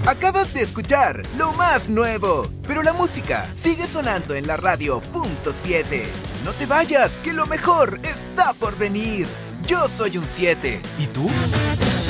Acabas de escuchar lo más nuevo, pero la música sigue sonando en la radio .7. No te vayas, que lo mejor está por venir. Yo soy un 7. ¿Y tú?